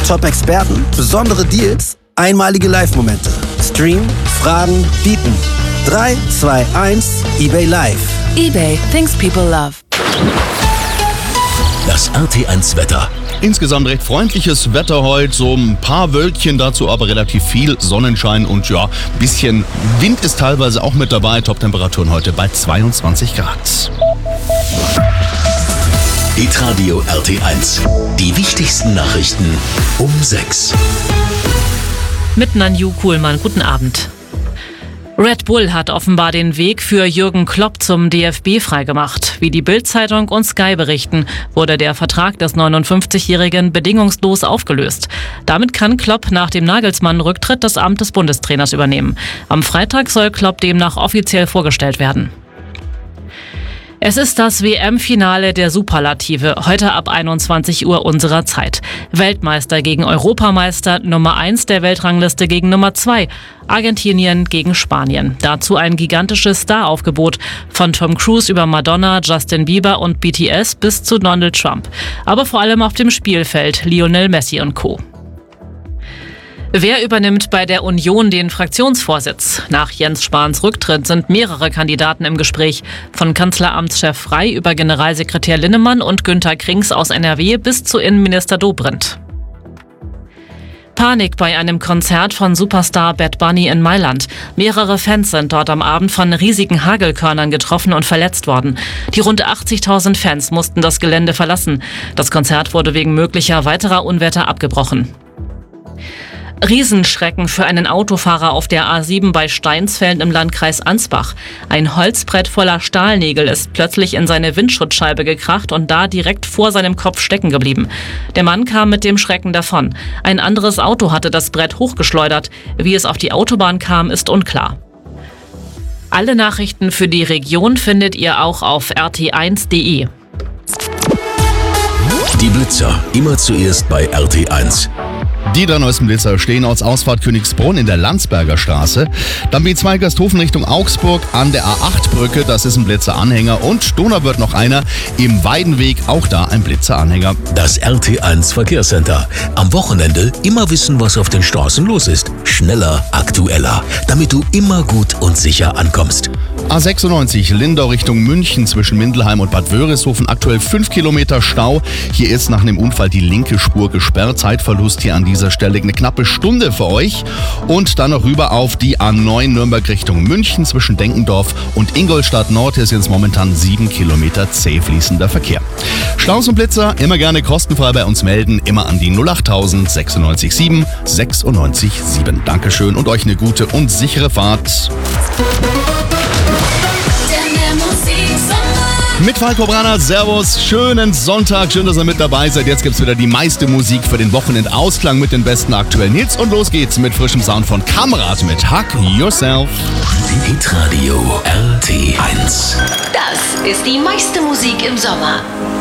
Top-Experten, besondere Deals, einmalige Live-Momente. Streamen, fragen, bieten. 3, 2, 1, eBay Live. eBay, things people love. Das RT1 Wetter. Insgesamt recht freundliches Wetter heute, so ein paar Wölkchen, dazu aber relativ viel Sonnenschein und ja, ein bisschen Wind ist teilweise auch mit dabei. Toptemperaturen heute bei 22 Grad. Hitradio RT1. Die wichtigsten Nachrichten um 6. Mit Nanju Kuhlmann, guten Abend. Red Bull hat offenbar den Weg für Jürgen Klopp zum DFB freigemacht. Wie die Bild-Zeitung und Sky berichten, wurde der Vertrag des 59-Jährigen bedingungslos aufgelöst. Damit kann Klopp nach dem Nagelsmann-Rücktritt das Amt des Bundestrainers übernehmen. Am Freitag soll Klopp demnach offiziell vorgestellt werden. Es ist das WM-Finale der Superlative, heute ab 21 Uhr unserer Zeit. Weltmeister gegen Europameister, Nummer 1 der Weltrangliste gegen Nummer 2, Argentinien gegen Spanien. Dazu ein gigantisches Staraufgebot, von Tom Cruise über Madonna, Justin Bieber und BTS bis zu Donald Trump. Aber vor allem auf dem Spielfeld Lionel Messi und Co. Wer übernimmt bei der Union den Fraktionsvorsitz? Nach Jens Spahns Rücktritt sind mehrere Kandidaten im Gespräch. Von Kanzleramtschef Frey über Generalsekretär Linnemann und Günther Krings aus NRW bis zu Innenminister Dobrindt. Panik bei einem Konzert von Superstar Bad Bunny in Mailand. Mehrere Fans sind dort am Abend von riesigen Hagelkörnern getroffen und verletzt worden. Die rund 80.000 Fans mussten das Gelände verlassen. Das Konzert wurde wegen möglicher weiterer Unwetter abgebrochen. Riesenschrecken für einen Autofahrer auf der A7 bei Steinsfeld im Landkreis Ansbach. Ein Holzbrett voller Stahlnägel ist plötzlich in seine Windschutzscheibe gekracht und da direkt vor seinem Kopf stecken geblieben. Der Mann kam mit dem Schrecken davon. Ein anderes Auto hatte das Brett hochgeschleudert. Wie es auf die Autobahn kam, ist unklar. Alle Nachrichten für die Region findet ihr auch auf rt1.de. Die Blitzer, immer zuerst bei RT1. Die drei neuesten Blitzer stehen aus Ausfahrt Königsbrunn in der Landsberger Straße. Dann B2 Gasthofen Richtung Augsburg an der A8-Brücke, das ist ein Blitzeranhänger. Und Donau wird noch einer im Weidenweg, auch da ein Blitzeranhänger. Das RT1 Verkehrscenter. Am Wochenende immer wissen, was auf den Straßen los ist. Schneller, aktueller, damit du immer gut und sicher ankommst. A96 Lindau Richtung München zwischen Mindelheim und Bad Wörishofen. Aktuell 5 Kilometer Stau. Hier ist nach einem Unfall die linke Spur gesperrt. Zeitverlust hier an dieser Stelle eine knappe Stunde für euch. Und dann noch rüber auf die A9 Nürnberg Richtung München zwischen Denkendorf und Ingolstadt Nord. Hier sind es momentan 7 Kilometer zäh fließender Verkehr. Staus und Blitzer immer gerne kostenfrei bei uns melden. Immer an die 08000 96 7 96 7. Dankeschön und euch eine gute und sichere Fahrt. Mit Falco Brana, Servus, schönen Sonntag, schön, dass ihr mit dabei seid. Jetzt gibt's wieder die meiste Musik für den Wochenendausklang mit den besten aktuellen Hits. Und los geht's mit frischem Sound von Kamerad mit Hug Yourself. Hitradio RT1. Das ist die meiste Musik im Sommer.